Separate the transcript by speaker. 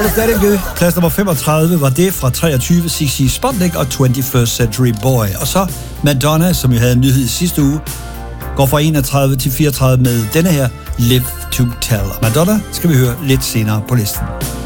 Speaker 1: Holder stadig ved. Plads nummer 35 var det fra 23, CC Sputnik og 21st Century Boy. Og så Madonna, som jo havde en nyhed i sidste uge, går fra 31 til 34 med denne her Live to Tell. Madonna skal vi høre lidt senere på listen.